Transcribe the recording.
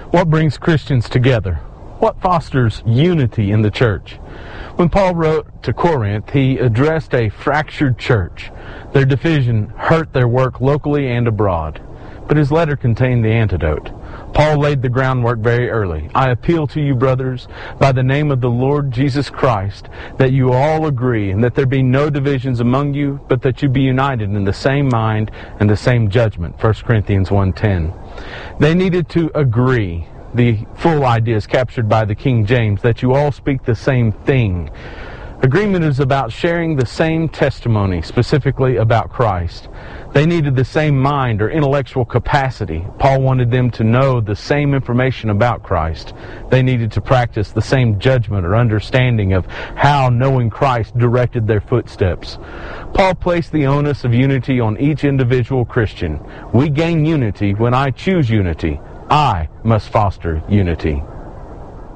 What brings Christians together? What fosters unity in the church? When Paul wrote to Corinth, he addressed a fractured church. Their division hurt their work locally and abroad. But his letter contained the antidote. Paul laid the groundwork very early. I appeal to you, brothers, by the name of the Lord Jesus Christ, that you all agree, and that there be no divisions among you, but that you be united in the same mind and the same judgment. 1 Corinthians 1:10. They needed to agree. The full idea is captured by the King James, that you all speak the same thing. Agreement is about sharing the same testimony, specifically about Christ. They needed the same mind or intellectual capacity. Paul wanted them to know the same information about Christ. They needed to practice the same judgment or understanding of how knowing Christ directed their footsteps. Paul placed the onus of unity on each individual Christian. We gain unity when I choose unity. I must foster unity.